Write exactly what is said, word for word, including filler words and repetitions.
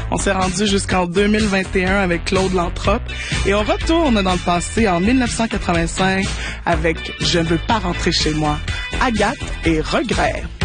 On s'est rendu jusqu'en deux mille vingt et un avec Claude Lantrope et on retourne dans le passé en mille neuf cent quatre-vingt-cinq avec Je ne veux pas rentrer chez moi, Agathe et Regret.